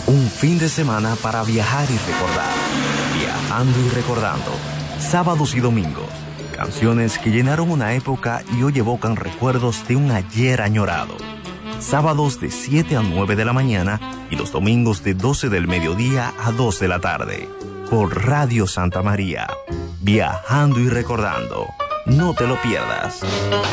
Un fin de semana para viajar y recordar. Viajando y recordando. Sábados y domingos. Canciones que llenaron una época y hoy evocan recuerdos de un ayer añorado. Sábados de 7 a 9 de la mañana y los domingos de 12 del mediodía a 2 de la tarde. Por Radio Santa María. Viajando y recordando. No te lo pierdas.